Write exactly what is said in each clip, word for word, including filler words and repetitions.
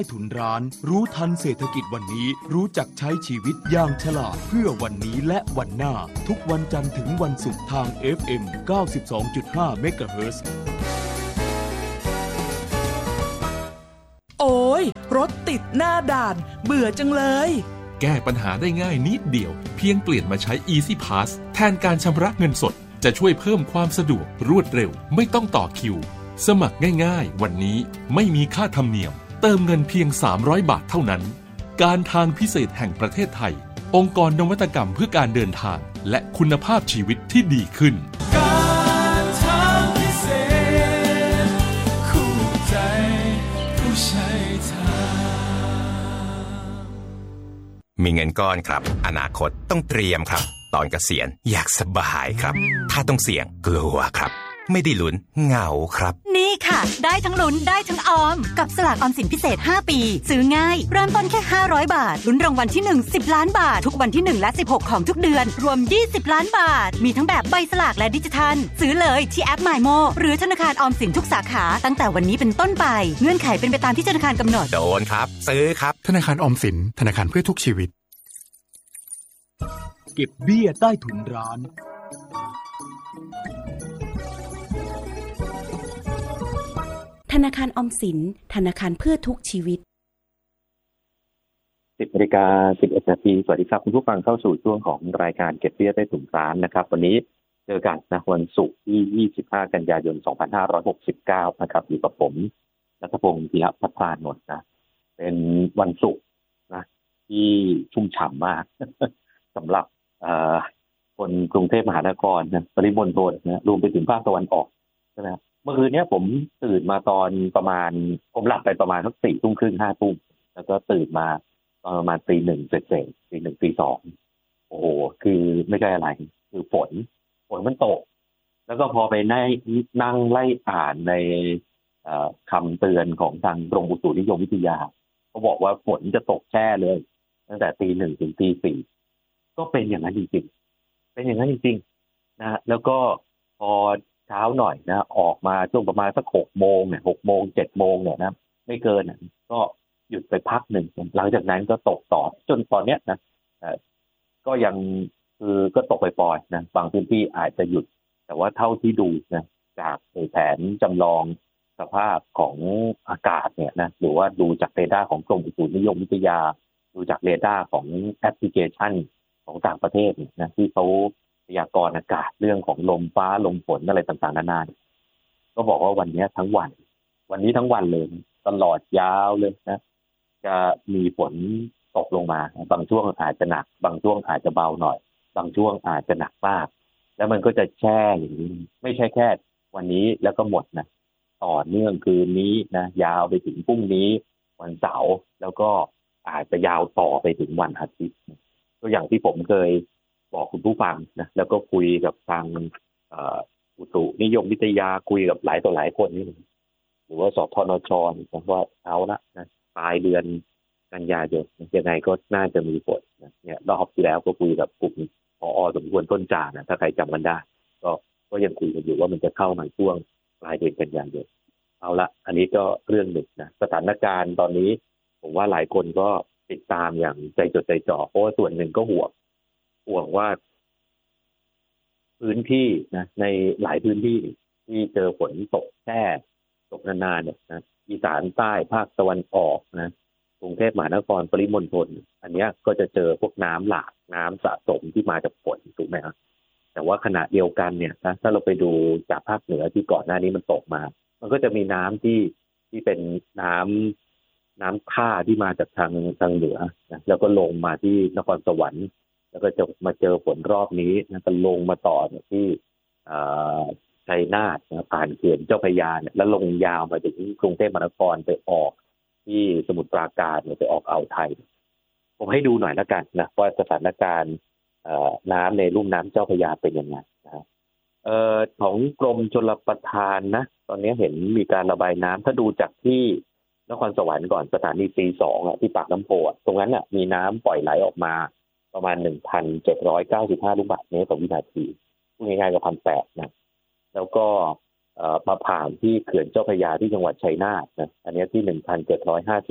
ถุนร้านรู้ทันเศรษฐกิจวันนี้รู้จักใช้ชีวิตอย่างฉลาดเพื่อวันนี้และวันหน้าทุกวันจันทร์ถึงวันศุกร์ทาง เอฟ เอ็ม เก้าสิบสองจุดห้า เมกะเฮิรตซ์โอ้ยรถติดหน้าด่านเบื่อจังเลยแก้ปัญหาได้ง่ายนิดเดียวเพียงเปลี่ยนมาใช้ Easy Pass แทนการชำระเงินสดจะช่วยเพิ่มความสะดวกรวดเร็วไม่ต้องต่อคิวสมัครง่ายๆวันนี้ไม่มีค่าธรรมเนียมเติมเงินเพียงสามร้อยบาทเท่านั้นการทางพิเศษแห่งประเทศไทยองค์กรนวัตกรรมเพื่อการเดินทางและคุณภาพชีวิตที่ดีขึ้นการทางพิเศษคู่ใจผู้ใช้ทางมีเงินก้อนครับอนาคตต้องเตรียมครับตอนเกษียณอยากสบายครับถ้าต้องเสี่ยงกลัวครับไม่ได้ลุ้นเหงาครับนี่ค่ะได้ทั้งลุ้นได้ทั้งออมกับสลากออมสินพิเศษห้าปีซื้อง่ายเริ่มต้นแค่ห้าร้อยบาทลุ้นรางวัลที่หนึ่ง สิบล้านบาททุกวันที่หนึ่งและสิบหกของทุกเดือนรวมยี่สิบล้านบาทมีทั้งแบบใบสลากและดิจิทัลซื้อเลยที่แอป MyMo หรือธนาคารออมสินทุกสาขาตั้งแต่วันนี้เป็นต้นไปเงื่อนไขเป็นไปตามที่ธนาคารกำหนดโดนครับซื้อครับธนาคารออมสินธนาคารเพื่อทุกชีวิตเก็บเบี้ยใต้ถุนร้านธนาคารออมสินธนาคารเพื่อทุกชีวิตสิบนาฬิกาสิบเอ็ดนาทีสวัสดีครับคุณผู้ฟังเข้าสู่ช่วงของรายการเก็บเบี้ยใต้ถุนร้านนะครับวันนี้เจอกันนะวันศุกร์ที่ยี่สิบห้ากันยายนสองพันห้าร้อยหกสิบเก้านะครับอยู่กับผมณัฐพงศ์ ธีรพัฒนนท์นะเป็นวันศุกร์นะที่ชุ่มฉ่ำมาก สำหรับคนกรุงเทพมหานครนะปริมณฑลนะรวมไปถึงภาคตะวันออกใช่ไหมเมื่อคืนนี้ผมตื่นมาตอนประมาณผมหลับไปประมาณสักสี่ทุ่มครึ่งห้าทุ่มแล้วก็ตื่นมาตอนประมาณตีหนึ่งเสร็จเสร็จตีหนึ่งตีสองโอ้โหคือไม่ใช่อะไรคือฝนฝนมันตกแล้วก็พอไปนั่งนั่งไล่อ่านในคำเตือนของทางกรมอุตุนิยมวิทยาเขาบอกว่าฝนจะตกแช่เลยตั้งแต่ตีหนึ่งถึงตีสี่ก็เป็นอย่างนั้นจริงๆเป็นอย่างนั้นจริงๆนะแล้วก็พอเช้าหน่อยนะออกมาช่วงประมาณสักหกโมงเนี่ยหกโมงเจ็ดโมงเนี่ยนะไม่เกินก็หยุดไปพักหนึ่งหลังจากนั้นก็ตกต่อจนตอนเนี้ยนะก็ยังคือก็ตกไปปล่อยนะบางพื้นที่อาจจะหยุดแต่ว่าเท่าที่ดูนะจากแผนจำลองสภาพของอากาศเนี่ยนะหรือว่าดูจากเรดาร์ของกรมอุตุนิยมวิทยาดูจากเรดาร์ของแอปพลิเคชันของต่างประเทศนะที่เขาพยากรณ์อากาศเรื่องของลมฟ้าลมฝนอะไรต่างๆนานาก็บอกว่าวันนี้ทั้งวันวันนี้ทั้งวันเลยตลอดยาวเลยนะจะมีฝนตกลงมาบางช่วงอาจจะหนักบางช่วงอาจจะเบาหน่อยบางช่วงอาจจะหนักมากแล้วมันก็จะแช่อย่างนี้ไม่ใช่แค่วันนี้แล้วก็หมดนะต่อเนื่องคืนนี้นะยาวไปถึงพรุ่งนี้วันเสาร์แล้วก็อาจจะยาวต่อไปถึงวันอาทิตย์ตัวอย่างที่ผมเคยบอกคุณผู้ฟังนะแล้วก็คุยกับทางอุตุนิยมวิทยาคุยกับหลายต่อหลายคนนี่หรือว่าสทนชนะว่าเอาละนะปลายเดือนกันยายนยังไงก็น่าจะมีฝนนะเนี่ยรอบที่แล้วก็คุยกับกลุ่มผอ.สมควรต้นจานะถ้าใครจำกันได้ก็ก็ยังคุยกันอยู่ว่ามันจะเข้ามาช่วงปลายเดือนกันยายนเอาละอันนี้ก็เรื่องหนึ่งนะสถานการณ์ตอนนี้ผมว่าหลายคนก็ติดตามอย่างใจจดใจจ่อเพราะว่าส่วนหนึ่งก็ห่วงห่วงว่าพื้นที่นะในหลายพื้นที่ที่เจอฝนตกแช่ตกนานๆเนี่ยนะอีสานใต้ภาคตะวันออกนะกรุงเทพมหานครปริมณฑลอันนี้ก็จะเจอพวกน้ำหลากน้ำสะสมที่มาจากฝนถูกไหมครับแต่ว่าขณะเดียวกันเนี่ยนะถ้าเราไปดูจากภาคเหนือที่ก่อนหน้านี้มันตกมามันก็จะมีน้ำที่ที่เป็นน้ำน้ำท่าที่มาจากทางทางเหนือนะแล้วก็ลงมาที่นครสวรรค์แล้วก็จะมาเจอฝนรอบนี้นะก็ลงมาต่อที่ชัยนาทนะผ่านเขื่อนเจ้าพระยาเนี่ยแล้วลงยาวมาถึงกรุงเทพมหานครไปออกที่สมุทรปราการไปออกอ่าวไทยผมให้ดูหน่อยแล้วกันนะว่าสถานการณ์น้ำในลุ่มน้ำเจ้าพระยาเป็นยังไงนะเอ่อของกรมชลประทานนะตอนนี้เห็นมีการระบายน้ำถ้าดูจากที่นครสวรรค์ก่อนสถานีตีสองอ่ะที่ปากน้ำโพตรงนั้นอ่ะมีน้ำปล่อยไหลออกมาประมาณ หนึ่งพันเจ็ดร้อยเก้าสิบห้า ลูกบาศก์เมตรต่อวินาทีพูดง่ายๆก็ หนึ่งพันแปดร้อย นะแล้วก็มาผ่านที่เขื่อนเจ้าพระยาที่จังหวัดชัยนาทนะอันนี้ที่ หนึ่งพันเจ็ดร้อยห้าสิบ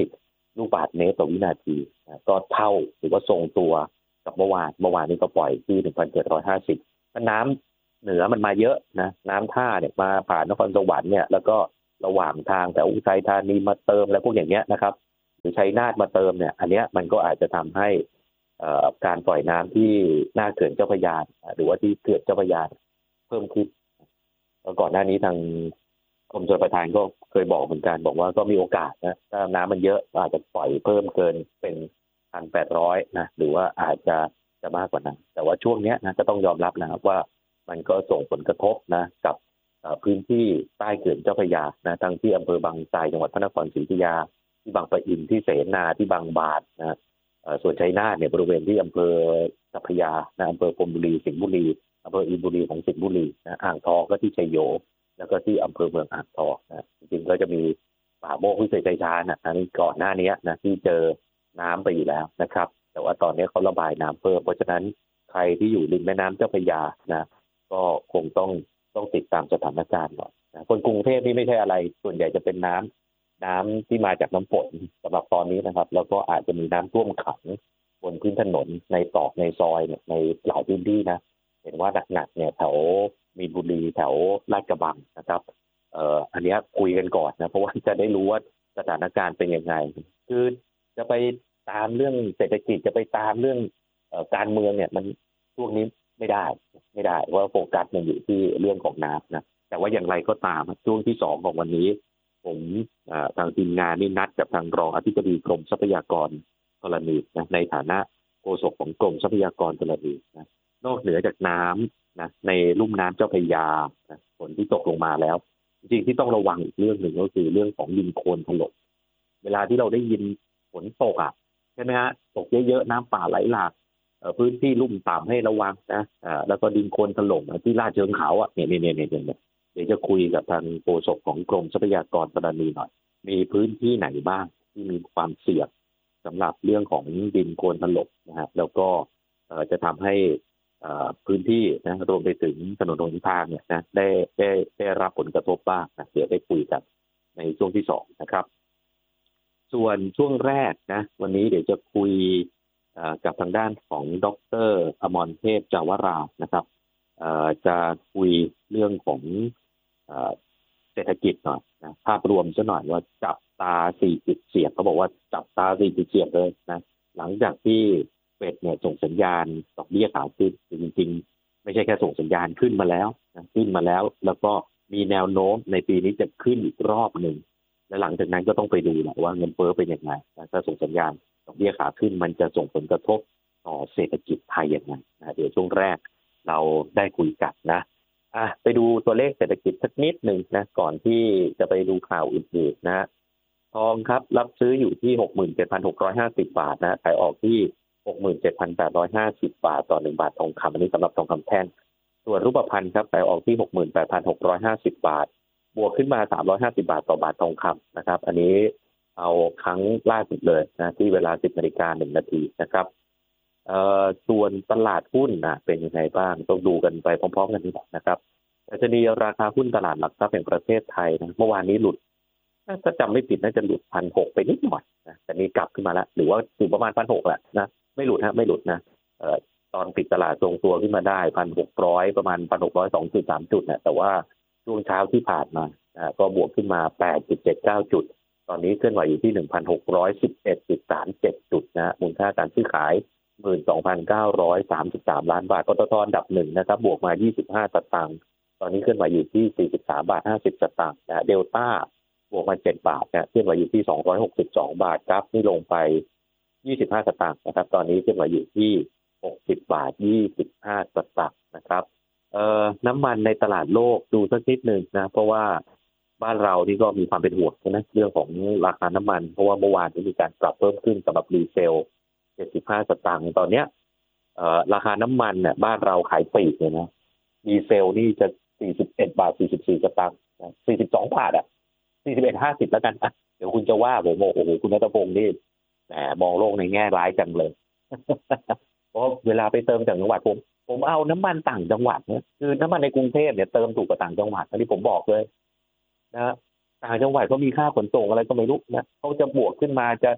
ลูกบาศก์เมตรต่อวินาทีนะก็เท่าหรือว่าทรงตัวกับเมื่อวานเมื่อวานนี้ก็ปล่อยที่ หนึ่งพันเจ็ดร้อยห้าสิบ น้ำเหนือมันมาเยอะนะน้ำท่าเนี่ยมาผ่านนครสวรรค์เนี่ยแล้วก็ระหว่างทางแต่อุทัยธานีมาเติมอะไรพวกอย่างเงี้ยนะครับหรือชัยนาทมาเติมเนี่ยอันเนี้ยมันก็อาจจะทำให้การปล่อยน้ำที่หน้าเขื่อนเจ้าพระยาหรือว่าที่เขื่อนเจ้าพระยาเพิ่มขึ้นแล้วก่อนหน้านี้ทางกรมชลประทานก็เคยบอกเหมือนกันบอกว่าก็มีโอกาสนะถ้าน้ำมันเยอะอาจจะปล่อยเพิ่มเกินเป็น หนึ่งพันแปดร้อย นะหรือว่าอาจจะจะมากกว่านั้นแต่ว่าช่วงนี้นะก็ต้องยอมรับนะครับว่ามันก็ส่งผลกระทบนะกับพื้นที่ใต้เขื่อนเจ้าพระยานะทั้งที่อำเภอบางไทรจังหวัดพระนครศรีอยุธยาที่บางปะอินที่เสนาที่บางบาทนะส่วนชัยนาทเนี่ยบริเวณที่อำเภอสัพพยานะอำเภอพรหมบุรีสิงห์บุรีอำเภออินบุรีของสิงห์บุรีนะอ่างทองก็ที่ชัยโยแล้วก็ที่อำเภอเมืองอ่างทองนะจริงๆก็จะมีป่าโมกวิเศษชัยชาญนะอันนี้ก่อนหน้านี้นะที่เจอน้ำไปอยู่แล้วนะครับแต่ว่าตอนนี้เขาระบายน้ำเพิ่มเพราะฉะนั้นใครที่อยู่ริมแม่น้ำเจ้าพระยานะก็คงต้องต้องติดตามสถานการณ์หน่อยนะคนกรุงเทพนี่ไม่ใช่อะไรส่วนใหญ่จะเป็นน้ำน้ำที่มาจากน้ำฝนสำหรับตอนนี้นะครับแล้วก็อาจจะมีน้ำท่วมขังบนพื้นถนนในตรอกในซอยเนี่ยในหลายพื้นที่นะเห็นว่าหนักๆเนี่ยแถวมีนบุรีแถวลาดกระบังนะครับเอ่ออันนี้คุยกันก่อนนะเพราะว่าจะได้รู้ว่าสถานการณ์เป็นยังไงคือจะไปตามเรื่องเศรษฐกิจจะไปตามเรื่องเอ่อการเมืองเนี่ยมันช่วงนี้ไม่ได้ไม่ได้เพราะว่าโฟกัสมันอยู่ที่เรื่องของน้ำนะแต่ว่าอย่างไรก็ตามช่วงที่สองของวันนี้ผมทางทีมงานนี่นัดกับทางรองอธิบดีกรมทรัพยากรธรณีนะในฐานะโฆษกของกรมทรัพยากรธรณีนะนอกเหนือจากน้ำนะในลุ่มน้ำเจ้าพระยานะฝนที่ตกลงมาแล้วจริงๆที่ต้องระวังอีกเรื่องหนึ่งก็คือเรื่องของดินโคลนถล่มเวลาที่เราได้ยินฝนตกอ่ะใช่ไหมฮะตกเยอะๆน้ำป่าไหลหลากพื้นที่ลุ่มต่ำให้ระวังนะอ่าแล้วก็ดินโคลนถล่มที่ลาดเชิงเขาอ่ะเนี่ยเนี่ยเนี่ยเนี่ยเดี๋ยวจะคุยกับทางโฆษกของกรมทรัพยากรธรณีหน่อยมีพื้นที่ไหนบ้างที่มีความเสี่ยงสำหรับเรื่องของดินโคลนถล่มนะฮะแล้วก็จะทำให้พื้นที่นะรวมไปถึงถนนหนทางเนี่ยนะได้ได้ได้รับผลกระทบบ้างนะเดี๋ยวได้คุยกันในช่วงที่สองนะครับส่วนช่วงแรกนะวันนี้เดี๋ยวจะคุยกับทางด้านของดร.อมรเทพจาวรานะครับจะคุยเรื่องของเศรษฐกิจหน่อยนะภาพรวมซะหน่อยว่าจับตาสี่จุดเสียบเขาบอกว่าจับตาสี่จุดเสียบเลยนะหลังจากที่เฟดเนี่ยส่งสัญญาณดอกเบี้ยขาขึ้นจริงๆไม่ใช่แค่ส่งสัญญาณขึ้นมาแล้วนะขึ้นมาแล้วแล้วก็มีแนวโน้มในปีนี้จะขึ้นอีกรอบหนึ่งและหลังจากนั้นก็ต้องไปดูแหละว่าเงินเฟ้อเป็นยังไงถ้าส่งสัญญาณดอกเบี้ยขาขึ้นมันจะส่งผลกระทบต่อเศรษฐกิจไทยยังไงนะเดี๋ยวช่วงแรกเราได้คุยกันนะอ่ะไปดูตัวเลขเศรษฐกิจสักนิดหนึ่งนะก่อนที่จะไปดูข่าวอื่นๆนะทองครับรับซื้ออยู่ที่ หกหมื่นเจ็ดพันหกร้อยห้าสิบ บาทนะขายออกที่ หกหมื่นเจ็ดพันแปดร้อยห้าสิบ บาทต่อหนึ่งบาททองคำอันนี้สำหรับทองคำแท่งส่วนรูปพรรณครับขายออกที่ หกหมื่นแปดพันหกร้อยห้าสิบ บาทบวกขึ้นมาสามร้อยห้าสิบบาทต่อบาททองคำนะครับอันนี้เอาครั้งล่าสุดเลยนะที่เวลา สิบนาฬิกาหนึ่งนาทีนะครับเอ่อส่วนตลาดหุ้นนะเป็นยังไงบ้างต้องดูกันไปพร้อมๆกันนี่นะครับดัชนีราคาหุ้นตลาดหลักทรัพย์แห่งประเทศไทยนะเมื่อวานนี้หลุดถ้าจำไม่ผิดน่าจะหลุด หนึ่งพันหกร้อย ไปนิดหน่อยนะแต่นี้กลับขึ้นมาแล้วหรือว่าอยู่ประมาณ หนึ่งพันหกร้อย แหละนะไม่หลุดฮะไม่หลุดนะเอ่อตอนปิดตลาดทรงตัวขึ้นมาได้ หนึ่งพันหกร้อย ประมาณ หนึ่งพันหกร้อยสองจุดสาม จุดนะแต่ว่าช่วงเช้าที่ผ่านมาอ่าก็บวกขึ้นมา แปดจุดเจ็ดเก้า จุดตอนนี้เคลื่อนไหวอยู่ที่ หนึ่งพันหกร้อยสิบเอ็ดจุดสามเจ็ด จุดนะมูลค่าการซื้อขาย หนึ่งหมื่นสองพันเก้าร้อยสามสิบสาม ล้านบาทปตท.อันดับหนึ่งนะครับบวกมายี่สิบห้าสตางค์ตอนนี้เคลื่อนไหวอยู่ที่สี่สิบสามบาทห้าสิบสตางค์นะเดลต้าบวกมาเจ็ดบาทนะเคลื่อนไหวอยู่ที่สองร้อยหกสิบสองบาทครับนี่ลงไปยี่สิบห้าสตางค์นะครับตอนนี้เคลื่อนไหวอยู่ที่หกสิบบาทยี่สิบห้าสตางค์นะครับเอ่อน้ำมันในตลาดโลกดูสักนิดนึงนะเพราะว่าบ้านเรานี่ก็มีความเป็นห่วงนะเรื่องของราคาน้ำมันเพราะว่าเมื่อวานมีการปรับเพิ่มขึ้นสำหรับดีเซลเจ็ดสิบห้าสตางค์ตอนเนี้ยเอ่อราคาน้ำมันเนี่ยบ้านเราขายปลีกเลยนะดีเซลนี่จะสี่สิบเอ็ดบาทสี่สิบสี่สตางค์สี่สิบสองบาทอ่ะสี่สิบเอ็ดห้าสิบแล้วกันอ่ะเดี๋ยวคุณจะว่าผมโอ้โหคุณณัฐพงศ์นี่แหมมองโลกในแง่ร้ายจังเลย เพราะเวลาไปเติมจากจังหวัดผมผมเอาน้ำมันต่างจังหวัดเนี่ยคือน้ำมันในกรุงเทพเนี่ยเติมถูกกว่าต่างจังหวัดอันนี้ผมบอกเลยนะต่างจังหวัดก็มีค่าขนส่งอะไรก็ไม่รู้นะเขาจะบวกขึ้นมาจะ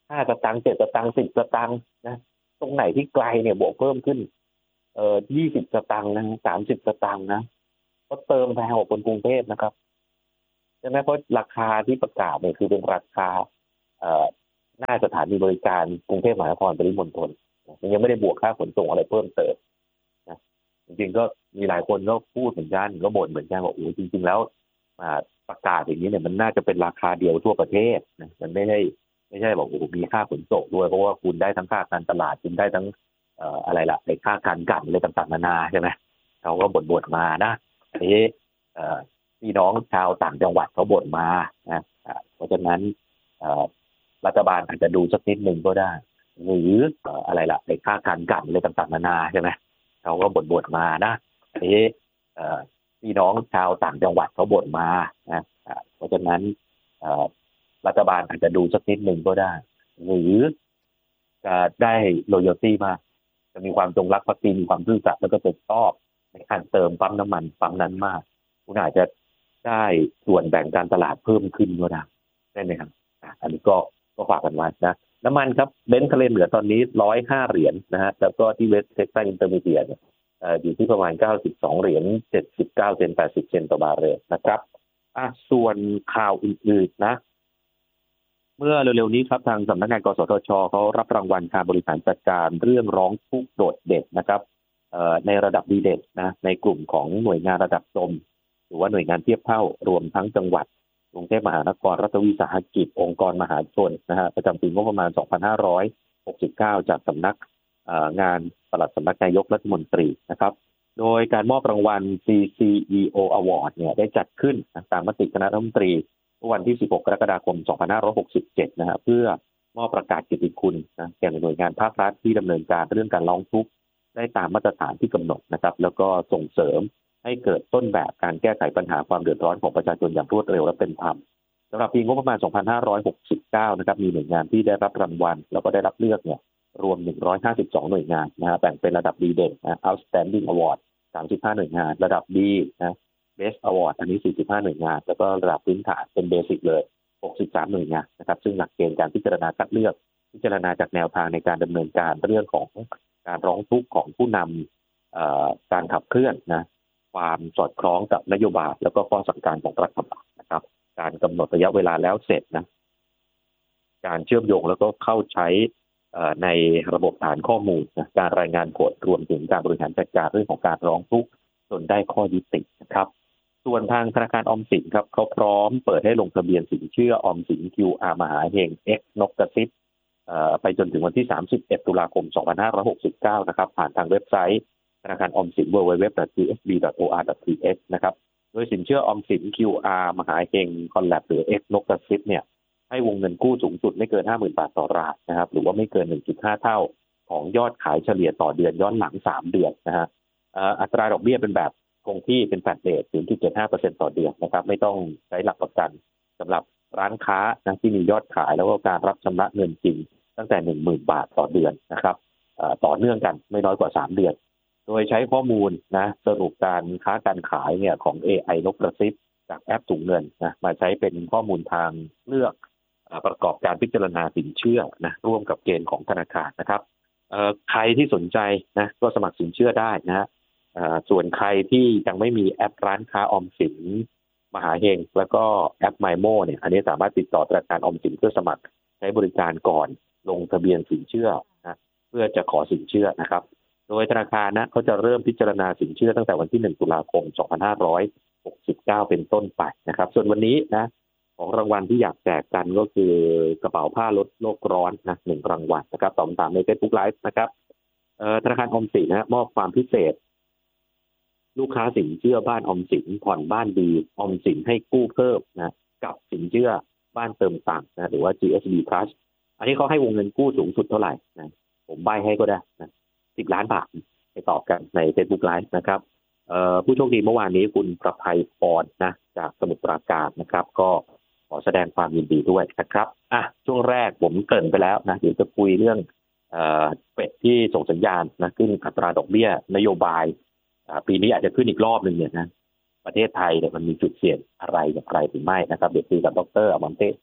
ห้าสตางค์เจ็ดสตางค์สิบสตางค์นะตรงไหนที่ไกลเนี่ยบวกเพิ่มขึ้นเอ่อยี่สิบสตางค์นะสามสิบสตางค์นะก็เติมแพงกว่าคนกรุงเทพนะครับใช่ไหมเพราะราคาที่ประกาศเนี่ยคือเป็นราคาเอ่อหน้าสถานีบริการกรุงเทพมหานครปริมณฑลยังไม่ได้บวกค่าขนส่งอะไรเพิ่มเติมนะจริงๆก็มีหลายคนก็พูดเหมือนกันก็บ่นเหมือนกันว่าโอ้จริงๆแล้วประกาศอย่างนี้เนี่ยมันน่าจะเป็นราคาเดียวทั่วประเทศนะมันไม่ได้ไม่ใช่บอกโอ้มีค่าขนส่งด้วยเพราะว่าคุณได้ทั้งค่าการตลาดคุณได้ทั้งเอ่ออะไรล่ะในค่าการกันอะไรต่างๆนานาใช่ไหมเขาก็บ่นๆมานะอันนี้เอ่อพี่น้องชาวต่างจังหวัดเขาบ่นมานะเพราะฉะนั้นรัฐบาลอาจจะดูสักนิดนึงก็ได้หรืออะไรล่ะในค่าการกันอะไรต่างๆนานาใช่ไหมเขาก็บ่นๆมานะอันนี้พี่น้องชาวต่างจังหวัดเขาบ่นมานะเพราะฉะนั้นรัฐบาลอาจจะดูสักนิดนึงก็ได้หรือจะได้ loyalty มากจะมีความจงรักภักดีมีความซื่อสัตย์แล้วก็เป็นชอบในการเติมปั๊มน้ำมันปั๊มนั้นมากคุณอาจจะได้ส่วนแบ่งการตลาดเพิ่มขึ้นก็ได้ได้ไหมครับอันนี้ก็ก็ฝากกันไว้นะน้ำมันครับเบนซ์ทะเลเหลือตอนนี้หนึ่งร้อยห้าเหรียญนะฮะแล้วก็ที่เวสต์เท็กซัสอินเตอร์มีเดียเนี่ยอยู่ที่ประมาณเก้าสิบสองเหรียญเจ็ดสิบเก้าเซนต์แปดสิบเซนต์ต่อบาร์เรลนะครับอ่ะส่วนข่าวอื่นๆนะเมื่อเร็วๆนี้ครับทางสำนักงานกสทชเขารับรางวัลการบริหารจัดการเรื่องร้องทุกข์โดดเด่นนะครับในระดับดีเด่นนะในกลุ่มของหน่วยงานระดับชมหรือว่าหน่วยงานเทียบเท่ารวมทั้งจังหวัดกรุงเทพมหานครรัฐวิสาหกิจองค์กรมหาชนนะฮะประจำปีงบประมาณสองพันห้าร้อยหกสิบเก้าจากสำนักงานปลัดสำนักนายกรัฐมนตรีนะครับโดยการมอบรางวัล ซี ซี อี โอ Award เนี่ยได้จัดขึ้นตามมติคณะรัฐมนตรีเมื่อวันที่สิบหกกรกฎาคมสองพันห้าร้อยหกสิบเจ็ดนะฮะเพื่อมอบประกาศเกียรติคุณนะแก่หน่วยงานภาครัฐที่ดำเนินการเรื่องการร้องทุกข์ได้ตามมาตรฐานที่กำหนดนะครับแล้วก็ส่งเสริมให้เกิดต้นแบบการแก้ไขปัญหาความเดือดร้อนของประชาชนอย่างรวดเร็วและเป็นธรรมสำหรับปีงบประมาณสองพันห้าร้อยหกสิบเก้านะครับมีหน่วยงานที่ได้รับรางวัลแล้วก็ได้รับเลือกเนี่ยรวมหนึ่งร้อยห้าสิบสองหน่วยงานนะฮะแบ่งเป็นระดับดีเด่นนะ Outstanding Award สามสิบห้าหน่วยงานระดับ B นะ Best Award อันนี้สี่สิบห้าหน่วยงานแล้วก็ระดับพื้นฐานเป็นเบสิกเลยหกสิบสามหน่วยงานนะครับซึ่งหลักเกณฑ์การพิจารณาคัดเลือกพิจารณาจากแนวทางในการดำเนินการเรื่องของการร้องทุกข์ของผู้นำการขับเคลื่อนนะความสอดคล้องกับนโยบายแล้วก็ข้อสั่งการของรัฐบาลนะครับการกำหนดระยะเวลาแล้วเสร็จนะการเชื่อมโยงแล้วก็เข้าใช้ในระบบฐานข้อมูลนะการรายงานผลรวมถึงการบริหารจัดการเรื่องของการร้องทุกข์จนได้ข้อยุตินะครับส่วนทางธนาคารออมสินครับเขาพร้อมเปิดให้ลงทะเบียนสินเชื่อออมสิน คิว อาร์ มหาเฮง X นกกระซิบไปจนถึงวันที่สามสิบเอ็ดตุลาคมสองพันห้าร้อยหกสิบเก้านะครับผ่านทางเว็บไซต์ธนาคารออมสิน ดับเบิลยู ดับเบิลยู ดับเบิลยู ดอท ที เอส บี ดอท โอ อาร์ ดอท ที เอช นะครับโดยสินเชื่อออมสิน คิว อาร์ มหาเฮงคอลแลบหรือ X นกกระซิบเนี่ยให้วงเงินกู้สูงสุดไม่เกิน ห้าหมื่น บาทต่อรายนะครับหรือว่าไม่เกิน หนึ่งจุดห้า เท่าของยอดขายเฉลี่ยต่อเดือนย้อนหลังสามเดือนนะฮะอัตราดอกเบี้ยเป็นแบบคงที่เป็นแฟลตเรท ศูนย์จุดเจ็ดห้าเปอร์เซ็นต์ ต่อเดือนนะครับไม่ต้องใช้หลักประกันสำหรับร้านค้านะที่มียอดขายแล้วก็การรับชำระเงินจริงตั้งแต่ หนึ่งหมื่น บาทต่อเดือนนะครับต่อเนื่องกันไม่น้อยกว่าสามเดือนโดยใช้ข้อมูลนะสรุปการค้าการขายเนี่ยของ เอ ไอ นกกระซิบจากแอปถุงเงินนะมาใช้เป็นข้อมูลทางเลือกประกอบการพิจารณาสินเชื่อนะร่วมกับเกณฑ์ของธนาคารนะครับใครที่สนใจนะก็สมัครสินเชื่อได้นะฮะส่วนใครที่ยังไม่มีแอปร้านค้าออมสินมหาเฮงแล้วก็แอป MyMo เนี่ยอันนี้สามารถติดต่อธนาคารออมสินเพื่อสมัครใช้บริการก่อนลงทะเบียนสินเชื่อนะเพื่อจะขอสินเชื่อนะครับโดยธนาคารนะเขาจะเริ่มพิจารณาสินเชื่อตั้งแต่วันที่หนึ่งตุลาคมสองพันห้าร้อยหกสิบเก้าเป็นต้นไปนะครับส่วนวันนี้นะของรางวัลที่อยากแจกกันก็คือกระเป๋าผ้าลดโลกร้อนนะหนึ่งรางวัลนะครับตามตามใน Facebook Live นะครับเอ่อธนาคารออมสินนะมอบความพิเศษลูกค้าสินเชื่อบ้านออมสินผ่อนบ้านดีออมสินให้กู้เพิ่มนะกับสินเชื่อบ้านเติมตังค์นะหรือว่า จี เอส บี Plus อันนี้เขาให้วงเงินกู้สูงสุดเท่าไหร่นะผมใบให้ก็ได้นะสิบล้านบาทไปตอบกันใน Facebook Live นะครับเอ่อผู้โชคดีเมื่อวานนี้คุณประภัยพรนะจากสมุทรปราการนะครับก็ขอแสดงความยินดีด้วยนะครับอ่ะช่วงแรกผมเกริ่นไปแล้วนะเดี๋ยวจะคุยเรื่องเอ่อเป็ดที่ส่งสัญญาณนะขึ้นอัตราดอกเบี้ยนโยบายปีนี้อาจจะขึ้นอีกรอบนึงเนี่ยนะประเทศไทยเนี่ยมันมีจุดเสี่ยงอะไรอย่างไรหรือไม่นะครับเดี๋ยวคุยกับดร.อมรเทพ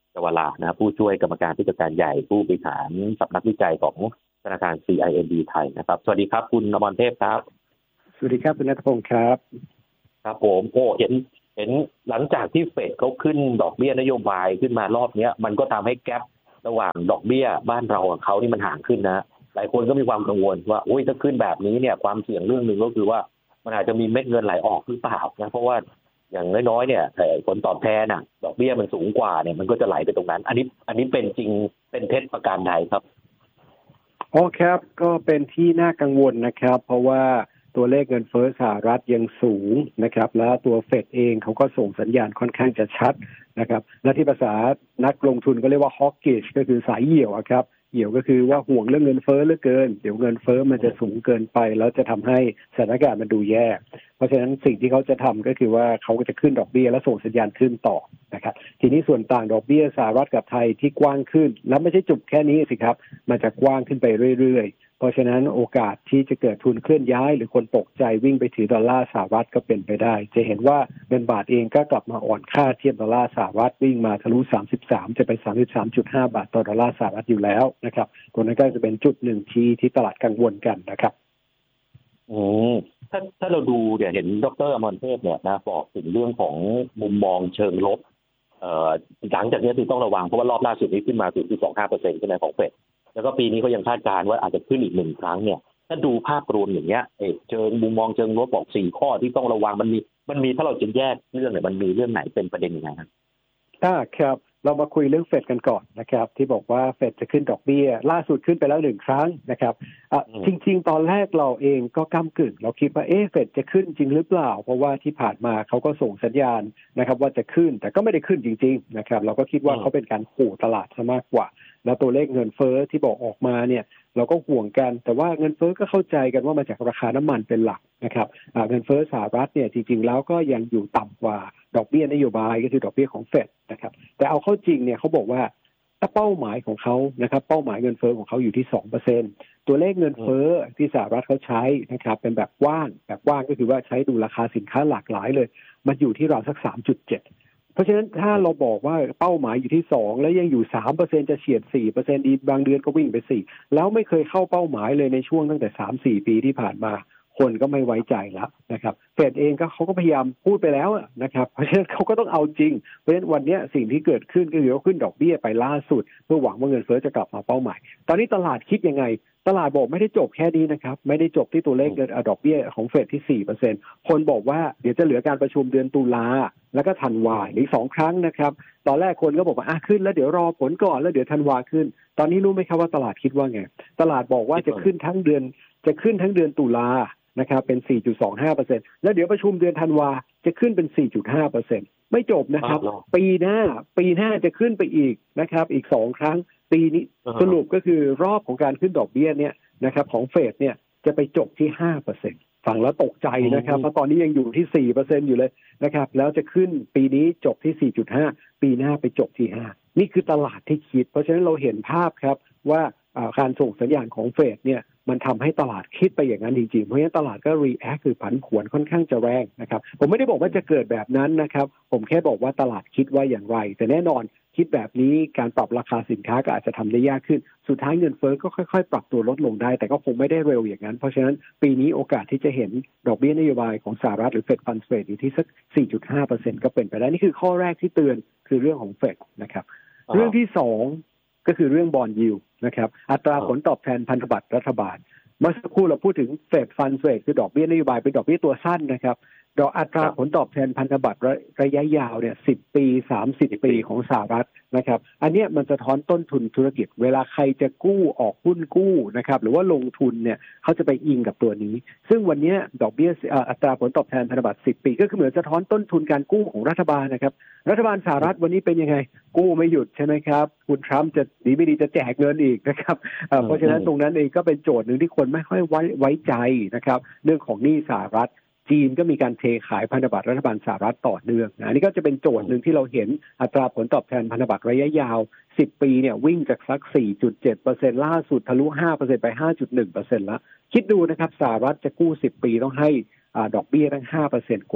จวรานะผู้ช่วยกรรมการผู้จัดการใหญ่ผู้บริหารสำนักวิจัยของธนาคาร ซี ไอ เอ็น บี ไทยนะครับสวัสดีครับคุณอมรเทพครับสวัสดีครับคุณณัฐพงศ์ครับครับผมโอ้เห็นเห็นหลังจากที่เฟดเขาขึ้นดอกเบี้ยนโยบายขึ้นมารอบนี้มันก็ทำให้แกประหว่างดอกเบี้ยบ้านเรากับเขานี่มันห่างขึ้นนะหลายคนก็มีความกังวลว่าโอ้ยถ้าขึ้นแบบนี้เนี่ยความเสี่ยงเรื่องหนึ่งก็คือว่ามันอาจจะมีเม็ดเงินไหลออกหรือเปล่านะเพราะว่าอย่างน้อยๆเนี่ยผลตอบแทนน่ะดอกเบี้ยมันสูงกว่าเนี่ยมันก็จะไหลไปตรงนั้นอันนี้อันนี้เป็นจริงเป็นเท็จประการใดครับอ๋อครับก็เป็นที่น่ากังวลนะครับเพราะว่าตัวเลขเงินเฟ้อสหรัฐยังสูงนะครับแล้วตัวเฟดเองเขาก็ส่งสัญญาณค่อนข้างจะชัดนะครับและที่ภาษานักลงทุนก็เรียกว่า hawkish ก็คือสายเหี่ยวครับเหี่ยวก็คือว่าห่วงเรื่องเงินเฟ้อเหลือเกินเดี๋ยวเงินเฟ้อมันจะสูงเกินไปแล้วจะทำให้สถานการณ์มันดูแย่เพราะฉะนั้นสิ่งที่เขาจะทำก็คือว่าเขาก็จะขึ้นดอกเบี้ยแล้วส่งสัญญาณขึ้นต่อนะครับทีนี้ส่วนต่างดอกเบี้ยสหรัฐกับไทยที่กว้างขึ้นแล้วไม่ใช่จุดแค่นี้สิครับมันจะกว้างขึ้นไปเรื่อยๆเพราะฉะนั้นโอกาสที่จะเกิดทุนเคลื่อนย้ายหรือคนตกใจวิ่งไปถือดอลลาร์สหรัฐก็เป็นไปได้จะเห็นว่าเงินบาทเองก็กลับมาอ่อนค่าเทียบดอลลาร์สหรัฐวิ่งมาทะลุสามสิบสามจะไป สามสิบสามจุดห้า บาทต่อดอลลาร์สหรัฐอยู่แล้วนะครับตัวนั้นก็จะเป็นจุดหนึ่งที่ที่ตลาดกังวลกันนะครับอืมถ้าถ้าเราดูเนี่ยเห็นดร.อมรเทพเนี่ยนะบอกถึงเรื่องของมุมมองเชิงลบเอ่อหลังจากนี้คือต้องระวังเพราะว่ารอบล่าสุดนี้ขึ้นมา ศูนย์จุดสองห้าเปอร์เซ็นต์ ใช่ไหมของเฟดแล้วก็ปีนี้เขายังคาดการณ์ว่าอาจจะขึ้นอีกหนึ่งครั้งเนี่ยถ้าดูภาพรวมอย่างเงี้ยเออเชิงมุมมองเชิงลบบอกสี่ข้อที่ต้องระวังมันมีมันมีถ้าเราจะแยกเรื่องเนี่ยมันมีเรื่องไหนเป็นประเด็นยังไงครับอ่าครับเรามาคุยเรื่องเฟดกันก่อนนะครับที่บอกว่าเฟดจะขึ้นดอกเบี้ยล่าสุดขึ้นไปแล้วหนึ่งครั้งนะครับอ่ะจริงๆตอนแรกเราเองก็ก้ำกึ่งเราคิดว่าเอ๊ะเฟดจะขึ้นจริงหรือเปล่าเพราะว่าที่ผ่านมาเขาก็ส่งสัญญาณนะครับว่าจะขึ้นแต่ก็ไม่ได้ขึ้นจริงๆนะครับเราก็คิดว่าเขาเป็นการขู่ตลาดซะมากกว่าแล้วตัวเลขเงินเฟ้อที่บอกออกมาเนี่ยเราก็ห่วงกันแต่ว่าเงินเฟ้อก็เข้าใจกันว่ามาจากราคาน้ำมันเป็นหลักนะครับเงินเฟ้อสหรัฐเนี่ยจริงๆแล้วก็ยังอยู่ต่ำกว่าดอกเบี้ยนโยบายก็คือดอกเบี้ยของเฟดนะครับแต่เอาเข้าจริงเนี่ยเขาบอกว่าถ้าเป้าหมายของเขานะครับเป้าหมายเงินเฟ้อของเขาอยู่ที่ สองเปอร์เซ็นต์ ตัวเลขเงินเฟ้อที่สหรัฐเขาใช้นะครับเป็นแบบกว้างแบบกว้างก็คือว่าใช้ดูราคาสินค้าหลากหลายเลยมันอยู่ที่ราวสัก สามจุดเจ็ดเพราะฉะนั้นถ้าเราบอกว่าเป้าหมายอยู่ที่สองแล้วยังอยู่ สามเปอร์เซ็นต์ จะเฉียด สี่เปอร์เซ็นต์ ดีบางเดือนก็วิ่งไปสี่แล้วไม่เคยเข้าเป้าหมายเลยในช่วงตั้งแต่ สามถึงสี่ ปีที่ผ่านมาคนก็ไม่ไว้ใจแล้วนะครับเฟดเองก็เขาก็พยายามพูดไปแล้วนะครับเพราะฉะนั้นเขาก็ต้องเอาจริงเพราะฉะนั้นวันนี้สิ่งที่เกิดขึ้นก็คือเขาขึ้นดอกเบี้ยไปล่าสุดเพื่อหวังว่าเงินเฟ้อจะกลับมาเป้าหมายตอนนี้ตลาดคิดยังไงตลาดบอกไม่ได้จบแค่นี้นะครับไม่ได้จบที่ตัวเลขดอกเบี้ยของเฟดที่ สี่เปอร์เซ็นต์ คนบอกว่าเดี๋ยวจะเหลือการประชุมเดือนตุลาแล้วก็ธันวาอีกสองครั้งนะครับตอนแรกคนก็บอกว่าอ่ะขึ้นแล้วเดี๋ยวรอผลก่อนแล้วเดี๋ยวธันวาขึ้นตอนนี้รู้ไหมครับว่าตลาดคิดว่าไงตลาดบอกว่าจะขึ้นทั้งเดือนจะขึ้นทั้งเดือนตุลานะครับเป็น สี่จุดสองห้าเปอร์เซ็นต์ แล้วเดี๋ยวประชุมเดือนธันวาจะขึ้นเป็น สี่จุดห้าเปอร์เซ็นต์ ไม่จบนะครับปีหน้าปีหน้าจะขึ้นไปอีกนะครับอีกสองครั้งปีนี้สรุปก็คือรอบของการขึ้นดอกเบี้ยเนี่ยนะครับของเฟดเนี่ยจะไปจบที่ ห้าเปอร์เซ็นต์ ฟังแล้วตกใจนะครับเพราะตอนนี้ยังอยู่ที่ สี่เปอร์เซ็นต์ อยู่เลยนะครับแล้วจะขึ้นปีนี้จบที่ สี่จุดห้า ปีหน้าไปจบที่ห้านี่คือตลาดที่คิดเพราะฉะนั้นเราเห็นภาพครับว่าการส่งสัญญาณของเฟดเนี่ยมันทำให้ตลาดคิดไปอย่างนั้นจริงๆเพราะฉะนั้นตลาดก็ react คือผันผวนค่อนข้างจะแรงนะครับผมไม่ได้บอกว่าจะเกิดแบบนั้นนะครับผมแค่บอกว่าตลาดคิดว่าอย่างไรแต่แน่นอนคิดแบบนี้การปรับราคาสินค้าก็อาจจะทำได้ยากขึ้นสุดท้ายเงินเฟ้อก็ค่อยๆปรับตัวลดลงได้แต่ก็คงไม่ได้เร็วอย่างนั้นเพราะฉะนั้นปีนี้โอกาสที่จะเห็นดอกเบี้ยนโยบายของสหรัฐหรือ Fed Funds Rate อยู่ที่สัก สี่จุดห้าเปอร์เซ็นต์ ก็เป็นไปได้นี่คือข้อแรกที่เตือนคือเรื่องของ Fed นะครับเรื่องที่สองก็คือเรื่องบอนด์ยิลด์นะครับอัตราผลตอบแทนพันธบัตรรัฐบาลเมื่อสักครู่เราพูดถึง Fed Funds Rate คือดอกเบี้ยนโยบายเป็นดอกเบี้ยตัวสั้นนะครับดอกอัตราผลตอบแทนพันธบัตรระยะยาวเนี่ยสิบปีสามสิบปีของสหรัฐนะครับอันนี้มันสะท้อนต้นทุนธุรกิจเวลาใครจะกู้ออกหุ้นกู้นะครับหรือว่าลงทุนเนี่ยเขาจะไปอิงกับตัวนี้ซึ่งวันนี้ดอกเบี้ยอัตราผลตอบแทนพันธบัตรสิบปีก็คือเหมือนสะท้อนต้นทุนการกู้ของรัฐบาลนะครับรัฐบาลสหรัฐวันนี้เป็นยังไงกู้ไม่หยุดใช่ไหมครับคุณทรัมป์จะดีไม่ดีจะแจกเงินอีกนะครับเพราะฉะนั้นตรงนั้นเองก็เป็นโจทย์หนึ่งที่คนไม่ค่อยไว้ไว้ใจนะครับเรื่องของหนี้สหรัฐจีนก็มีการเทขายพันธบัตรรัฐบาลสหรัฐต่อเนื่องนะนี่ก็จะเป็นโจทย์หนึ่งที่เราเห็นอัตราผลตอบแทนพันธบัตรระยะยาวสิบปีเนี่ยวิ่งจากสัก สี่จุดเจ็ดเปอร์เซ็นต์ ล่าสุดทะลุ ห้าเปอร์เซ็นต์ ไป ห้าจุดหนึ่งเปอร์เซ็นต์ แล้วคิดดูนะครับสหรัฐจะกู้สิบปีต้องให้อ่าดอกเบี้ยตั้ง ห้าเปอร์เซ็นต์ กว่าส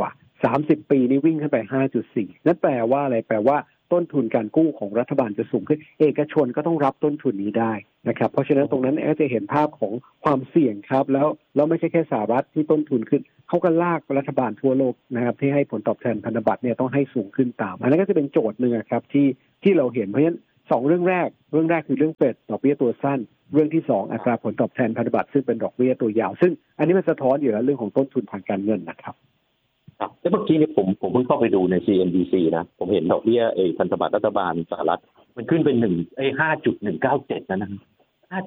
สามสิบปีนี่วิ่งขึ้นไป ห้าจุดสี่ นั่นแปลว่าอะไรแปลว่าต้นทุนการกู้ของรัฐบาลจะสูงขึ้นเอกชนก็ต้องรับต้นทุนนี้ได้นะครับเพราะฉะนั้นตรงนั้นก็จะเห็นภาพของความเสี่ยงครับแล้วแล้วไม่ใช่แค่สหรัฐที่ต้นทุนขึ้นเขาก็ลากรัฐบาลทั่วโลกนะครับที่ให้ผลตอบแทนพันธบัตรเนี่ยต้องให้สูงขึ้นตามอันนั้นก็จะเป็นโจทย์นึงครับที่ที่เราเห็นเพราะฉะนั้นสองเรื่องแรกเรื่องแรกคือเรื่องเฟดดอกเบี้ยตัวสั้นเรื่องที่สองอัตราผลตอบแทนพันธบัตรซึ่งเป็นดอกเบี้ยตัวยาวซึ่งอันนี้มันสะท้อนอยู่แล้วเรื่องของต้นทุนทางการเงินนะครับครับแล้วเมื่อกี้เนี่ยผมผมเพิ่งเข้าไปดูใน ซี เอ็น บี ซี นะผมเห็นดอกเบี้ยไอ้พันธบัตรรัฐบาลสหรัฐมันขึ้นเป็นหนึ่งไอ้ห้าจุดหนึ่งเก้าเจ็ดนะครับ